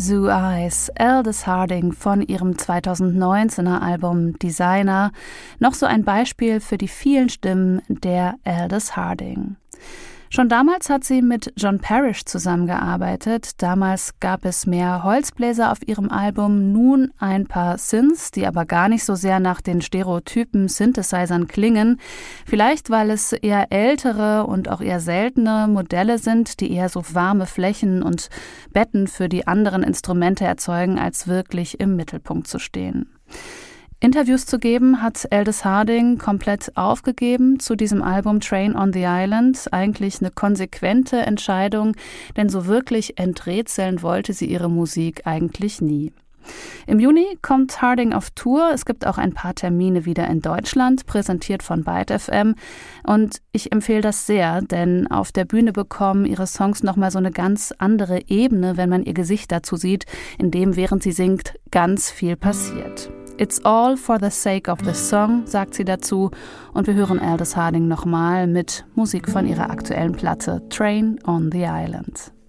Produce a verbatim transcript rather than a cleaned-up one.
Zoo Eyes, Aldous Harding von ihrem zweitausendneunzehner Album Designer. Noch so ein Beispiel für die vielen Stimmen der Aldous Harding. Schon damals hat sie mit John Parrish zusammengearbeitet. Damals gab es mehr Holzbläser auf ihrem Album, nun ein paar Synths, die aber gar nicht so sehr nach den stereotypen Synthesizern klingen. Vielleicht, weil es eher ältere und auch eher seltene Modelle sind, die eher so warme Flächen und Betten für die anderen Instrumente erzeugen, als wirklich im Mittelpunkt zu stehen. Interviews zu geben hat Aldous Harding komplett aufgegeben zu diesem Album Train on the Island. Eigentlich eine konsequente Entscheidung, denn so wirklich enträtseln wollte sie ihre Musik eigentlich nie. Im Juni kommt Harding auf Tour. Es gibt auch ein paar Termine wieder in Deutschland, präsentiert von Byte F M. Und ich empfehle das sehr, denn auf der Bühne bekommen ihre Songs nochmal so eine ganz andere Ebene, wenn man ihr Gesicht dazu sieht, in dem, während sie singt, ganz viel passiert. It's all for the sake of the song, sagt sie dazu. Und wir hören Aldous Harding nochmal mit Musik von ihrer aktuellen Platte Train on the Island.